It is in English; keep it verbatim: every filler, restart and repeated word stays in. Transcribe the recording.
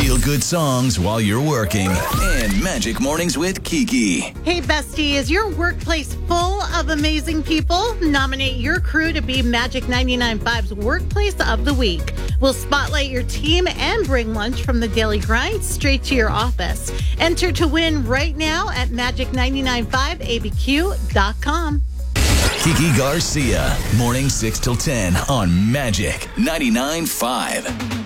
Feel good songs while you're working. And Magic Mornings with Kiki. Hey, bestie, is your workplace full of amazing people? Nominate your crew to be Magic ninety-nine point five's Workplace of the Week. We'll spotlight your team and bring lunch from the Daily Grind straight to your office. Enter to win right now at magic ninety-nine point five A B Q dot com. Kiki Garcia, morning six till ten on Magic ninety-nine point five.